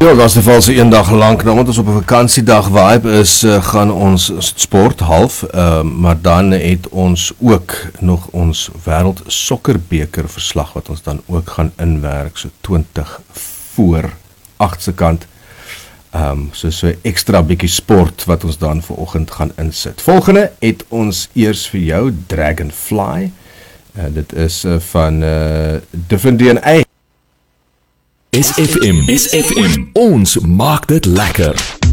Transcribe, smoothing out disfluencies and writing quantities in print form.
Ja, dat is de valse een dag lang, nou, want ons op 'n vakansiedag vibe is, gaan ons sport half, maar dan het ons ook nog ons wêreld sokkerbeker verslag wat ons dan ook gaan inwerk, so 20 voor 8 se kant. So extra bietjie sport wat ons dan vanoggend gaan insit. Volgende het ons eers vir jou Dragonfly. Dit is van Different DNA. SFM, ons maak dit lekker.